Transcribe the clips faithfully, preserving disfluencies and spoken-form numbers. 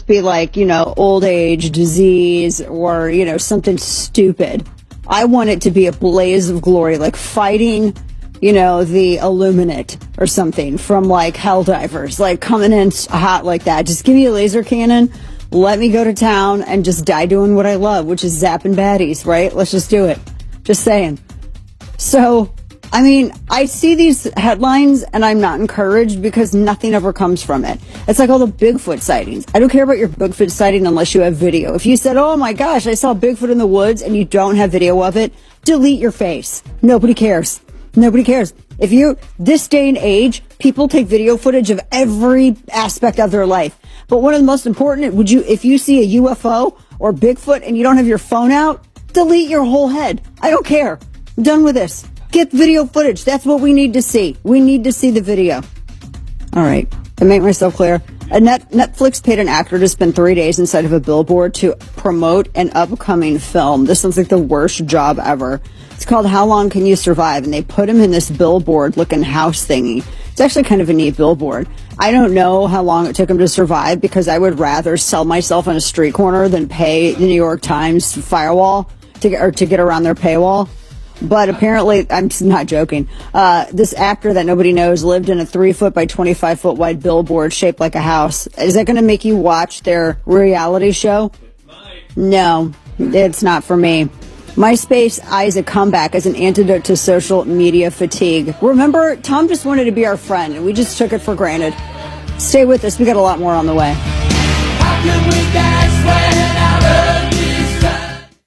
just be like, you know, old age, disease, or, you know, something stupid. I want it to be a blaze of glory, like fighting, you know, the Illuminate or something from like Helldivers, like coming in hot like that. Just give me a laser cannon. Let me go to town and just die doing what I love, which is zapping baddies, right? Let's just do it. Just saying. So, I mean, I see these headlines and I'm not encouraged because nothing ever comes from it. It's like all the Bigfoot sightings. I don't care about your Bigfoot sighting unless you have video. If you said, oh my gosh, I saw Bigfoot in the woods and you don't have video of it, delete your face. Nobody cares. Nobody cares. If you, this day and age, people take video footage of every aspect of their life. But one of the most important, would you, if you see a U F O or Bigfoot and you don't have your phone out, delete your whole head. I don't care. I'm done with this. Get video footage. That's what we need to see. We need to see the video. All right. To make myself clear, a net, Netflix paid an actor to spend three days inside of a billboard to promote an upcoming film. This sounds like the worst job ever. It's called How Long Can You Survive? And they put him in this billboard-looking house thingy. It's actually kind of a neat billboard. I don't know how long it took him to survive because I would rather sell myself on a street corner than pay the New York Times firewall to get, or to get around their paywall. But apparently, I'm not joking, uh, this actor that nobody knows lived in a three foot by twenty-five foot wide billboard shaped like a house. Is that going to make you watch their reality show? No, it's not for me. MySpace eyes a comeback as an antidote to social media fatigue. Remember, Tom just wanted to be our friend, and we just took it for granted. Stay with us. We got a lot more on the way. How can we dance when our earth is done?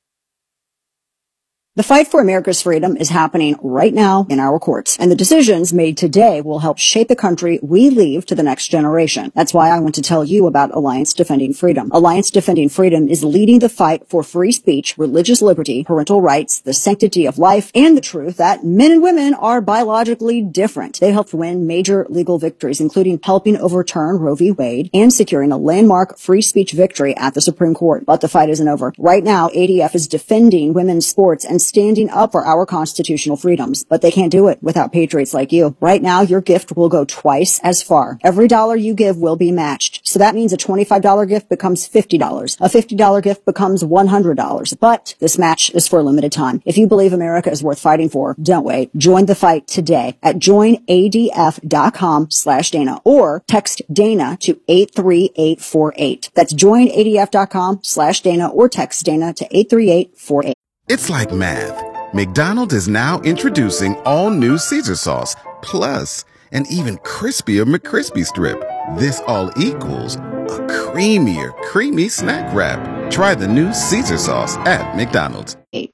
The fight for America's freedom is happening right now in our courts, and the decisions made today will help shape the country we leave to the next generation. That's why I want to tell you about Alliance Defending Freedom. Alliance Defending Freedom is leading the fight for free speech, religious liberty, parental rights, the sanctity of life, and the truth that men and women are biologically different. They helped win major legal victories, including helping overturn Roe v. Wade and securing a landmark free speech victory at the Supreme Court. But the fight isn't over. Right now, A D F is defending women's sports and standing up for our constitutional freedoms, but they can't do it without patriots like you. Right now, your gift will go twice as far. Every dollar you give will be matched. So that means a twenty-five dollar gift becomes fifty dollars. A fifty dollar gift becomes one hundred dollars. But this match is for a limited time. If you believe America is worth fighting for, don't wait. Join the fight today at join A D F dot com slash Dana or text Dana to eight three eight four eight. That's join A D F dot com slash Dana or text Dana to eight three eight four eight. It's like math. McDonald's is now introducing all new Caesar sauce, plus an even crispier McCrispy strip. This all equals a creamier, creamy snack wrap. Try the new Caesar sauce at McDonald's.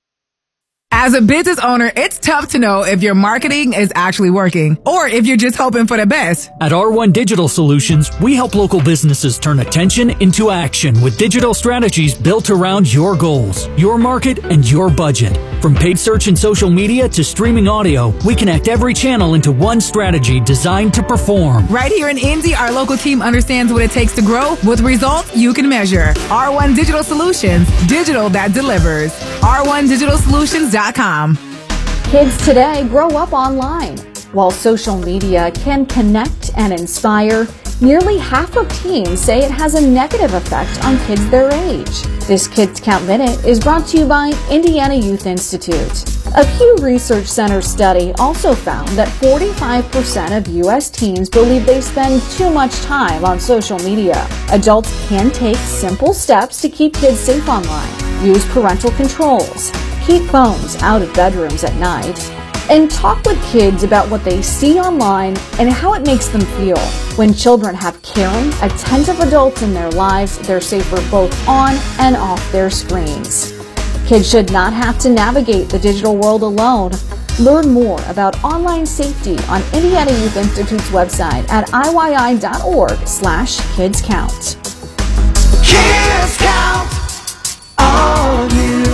As a business owner, it's tough to know if your marketing is actually working or if you're just hoping for the best. At R one Digital Solutions, we help local businesses turn attention into action with digital strategies built around your goals, your market, and your budget. From paid search and social media to streaming audio, we connect every channel into one strategy designed to perform. Right here in Indy, our local team understands what it takes to grow with results you can measure. R one Digital Solutions, digital that delivers. R one Digital Solutions dot com. Kids today grow up online. While social media can connect and inspire, nearly half of teens say it has a negative effect on kids their age. This Kids Count Minute is brought to you by Indiana Youth Institute. A Pew Research Center study also found that forty-five percent of U S teens believe they spend too much time on social media. Adults can take simple steps to keep kids safe online. Use parental controls. Keep phones out of bedrooms at night. And talk with kids about what they see online and how it makes them feel. When children have caring, attentive adults in their lives, they're safer both on and off their screens. Kids should not have to navigate the digital world alone. Learn more about online safety on Indiana Youth Institute's website at I Y I dot org slash kids count. Kids count on you.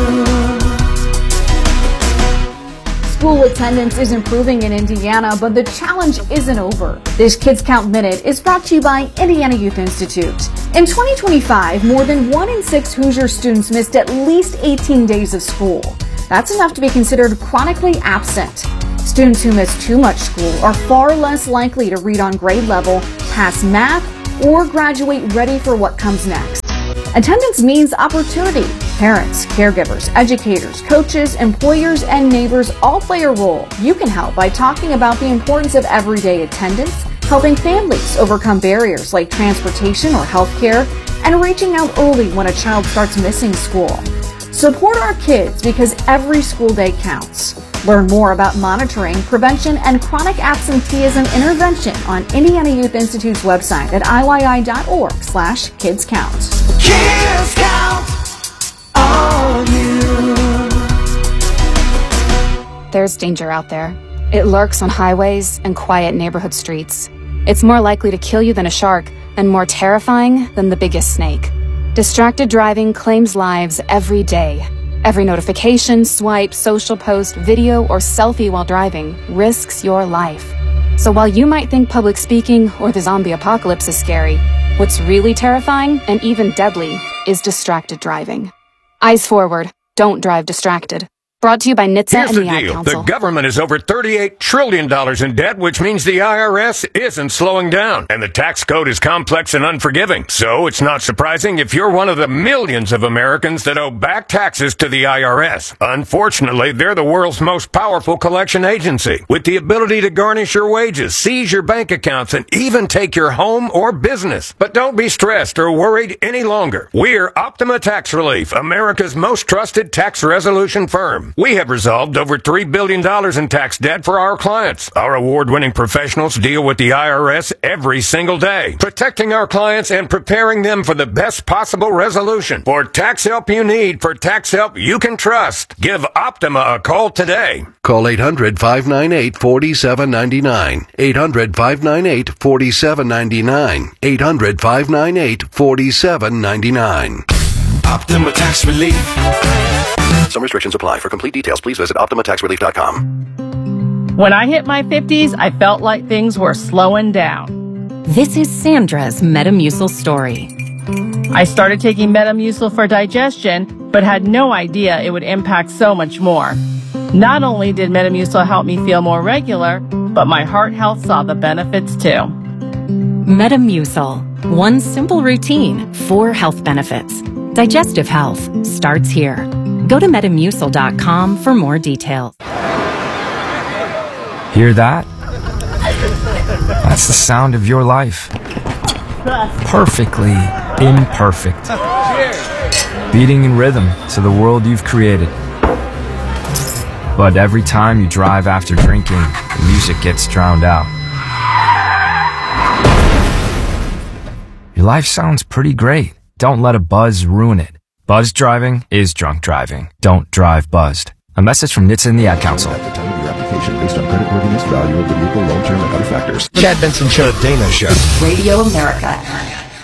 School attendance is improving in Indiana, but the challenge isn't over. This Kids Count Minute is brought to you by Indiana Youth Institute. In twenty twenty-five, more than one in six Hoosier students missed at least eighteen days of school. That's enough to be considered chronically absent. Students who miss too much school are far less likely to read on grade level, pass math, or graduate ready for what comes next. Attendance means opportunity. Parents, caregivers, educators, coaches, employers, and neighbors all play a role. You can help by talking about the importance of everyday attendance, helping families overcome barriers like transportation or healthcare, and reaching out early when a child starts missing school. Support our kids because every school day counts. Learn more about monitoring, prevention, and chronic absenteeism intervention on Indiana Youth Institute's website at I Y I dot org slash kids count. Kids count on you. There's danger out there. It lurks on highways and quiet neighborhood streets. It's more likely to kill you than a shark, and more terrifying than the biggest snake. Distracted driving claims lives every day. Every notification, swipe, social post, video, or selfie while driving risks your life. So while you might think public speaking or the zombie apocalypse is scary, what's really terrifying and even deadly is distracted driving. Eyes forward. Don't drive distracted. Brought to you by N H T S A Here's and the the Ad deal. Council. The government is over thirty-eight trillion dollars in debt, which means the I R S isn't slowing down. And the tax code is complex and unforgiving. So it's not surprising if you're one of the millions of Americans that owe back taxes to the I R S. Unfortunately, they're the world's most powerful collection agency, with the ability to garnish your wages, seize your bank accounts, and even take your home or business. But don't be stressed or worried any longer. We're Optima Tax Relief, America's most trusted tax resolution firm. We have resolved over three billion dollars in tax debt for our clients. Our award-winning professionals deal with the I R S every single day, protecting our clients and preparing them for the best possible resolution. For tax help you need, for tax help you can trust, give Optima a call today. Call eight hundred, five nine eight, four seven nine nine. eight hundred, five nine eight, four seven nine nine. eight hundred, five nine eight, four seven nine nine. Optima Tax Relief. Some restrictions apply. For complete details, please visit optima tax relief dot com. When I hit my fifties, I felt like things were slowing down. This is Sandra's Metamucil story. I started taking Metamucil for digestion, but had no idea it would impact so much more. Not only did Metamucil help me feel more regular, but my heart health saw the benefits too. Metamucil. One simple routine, four health benefits. Digestive health starts here. Go to metamucil dot com for more details. Hear that? That's the sound of your life. Perfectly imperfect. Beating in rhythm to the world you've created. But every time you drive after drinking, the music gets drowned out. Your life sounds pretty great. Don't let a buzz ruin it. Buzzed driving is drunk driving. Don't drive buzzed. A message from N H T S A and the Ad Council. At the time of your application, based on creditworthiness, value of the vehicle, loan term, and other factors. Chad Benson Show. The Dana Show. Radio America.